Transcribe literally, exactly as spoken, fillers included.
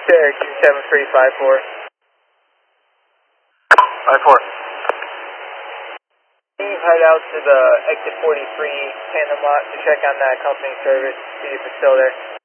Syracuse seven three five four. five four. Steve, head out to the exit forty-three tandem lot to check on that company service, see if it's still there.